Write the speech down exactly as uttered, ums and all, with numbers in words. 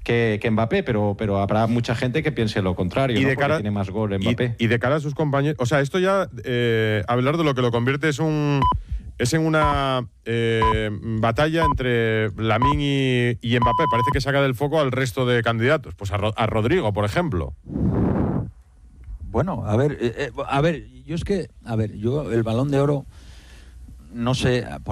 que, que Mbappé, pero, pero habrá mucha gente que piense lo contrario, y ¿no? de cara, porque tiene más gol Mbappé. Y, y de cara a sus compañeros, o sea, esto ya, eh, hablar de lo que lo convierte es un es en una eh, batalla entre Lamine y, y Mbappé. Parece que saca del foco al resto de candidatos, pues a, Ro, a Rodrigo, por ejemplo. Bueno, a ver, eh, a ver, yo es que, a ver, yo el Balón de Oro, no sé.